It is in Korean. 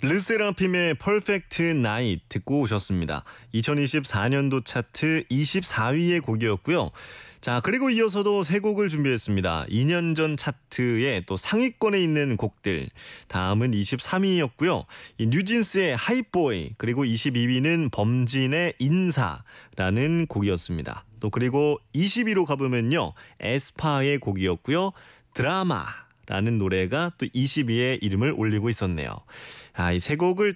르세라핌의 퍼펙트 나잇 듣고 오셨습니다. 2024년도 차트 24위의 곡이었고요. 자, 그리고 이어서도 세 곡을 준비했습니다. 2년 전 차트에 또 상위권에 있는 곡들. 다음은 23위였고요. 이 뉴진스의 하이보이, 그리고 22위는 범진의 인사라는 곡이었습니다. 또 그리고 20위로 가보면요. 에스파의 곡이었고요. 드라마 라는 노래가 또 20위에 이름을 올리고 있었네요. 이 세 곡을